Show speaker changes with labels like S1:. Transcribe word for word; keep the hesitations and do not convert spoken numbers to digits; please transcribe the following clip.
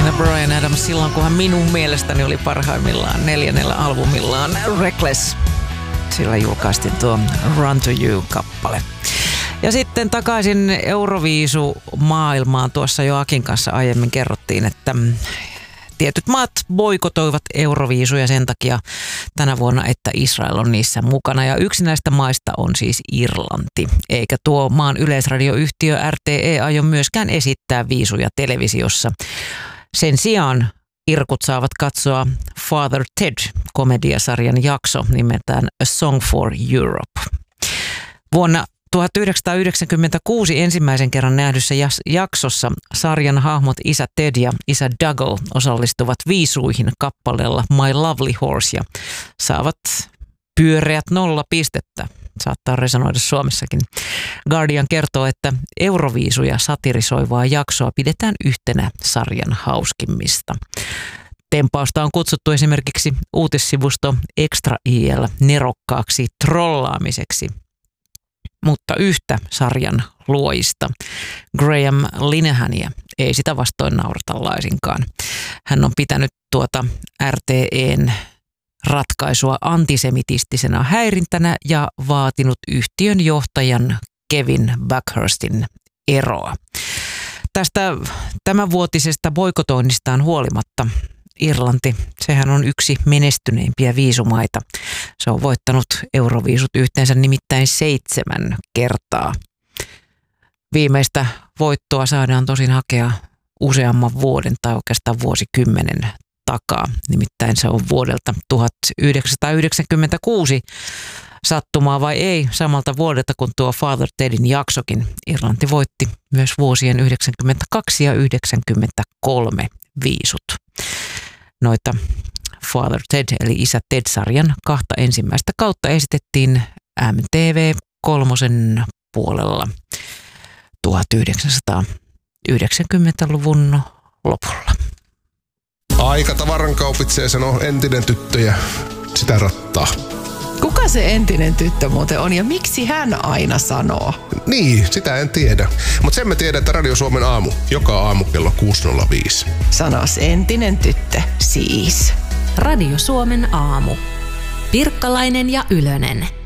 S1: Bryan Adams silloin, kun hän minun mielestäni oli parhaimmillaan neljännellä albumillaan Reckless. Sillä julkaistiin tuo Run to You-kappale. Ja sitten takaisin Euroviisu-maailmaan. Tuossa jo Akin kanssa aiemmin kerrottiin, että tietyt maat boikotoivat Euroviisuja sen takia tänä vuonna, että Israel on niissä mukana. Ja yksi näistä maista on siis Irlanti. Eikä tuo maan yleisradioyhtiö R T E aio myöskään esittää viisuja televisiossa. Sen sijaan irkut saavat katsoa Father Ted-komediasarjan jakso nimeltään A Song for Europe. Vuonna tuhatyhdeksänsataayhdeksänkymmentäkuusi ensimmäisen kerran nähdyssä jaksossa sarjan hahmot isä Ted ja isä Dougal osallistuvat viisuihin kappaleella My Lovely Horse ja saavat pyöreät nolla pistettä. Saattaa resonoida Suomessakin. Guardian kertoo, että Euroviisuja satirisoivaa jaksoa pidetään yhtenä sarjan hauskimmista. Tempausta on kutsuttu esimerkiksi uutissivusto Extra I L nerokkaaksi trollaamiseksi. Mutta yhtä sarjan luojista, Graham Linehania, ei sitä vastoin naurata laisinkaan. Hän on pitänyt tuota R T E:n ratkaisua antisemitistisena häirintänä ja vaatinut yhtiön johtajan Kevin Buckhurstin eroa. Tästä tämänvuotisesta boikotoinnistaan huolimatta Irlanti, sehän on yksi menestyneimpiä viisumaita. Se on voittanut Euroviisut yhteensä nimittäin seitsemän kertaa. Viimeistä voittoa saadaan tosin hakea useamman vuoden tai oikeastaan vuosikymmenen takaa. Nimittäin se on vuodelta tuhatyhdeksänsataayhdeksänkymmentäkuusi. Sattumaa vai ei, samalta vuodelta kuin tuo Father Tedin jaksokin. Irlanti voitti myös vuosien yhdeksänkymmentäkaksi ja yhdeksänkymmentäkolme viisut. Noita Father Ted eli Isä Ted-sarjan kahta ensimmäistä kautta esitettiin M T V kolmosen puolella tuhatyhdeksänsataayhdeksänkymmentäluvun lopulla.
S2: Aika tavaran kaupitsee, sanoo entinen tyttö ja sitä rattaa.
S3: Kuka se entinen tyttö muuten on ja miksi hän aina sanoo?
S2: Niin, sitä en tiedä. Mutta sen mä tiedän, että Radio Suomen aamu, joka aamu kello kuusi nolla viisi.
S3: Sanos entinen tyttö, siis.
S4: Radio Suomen aamu. Pirkkalainen ja Ylönen.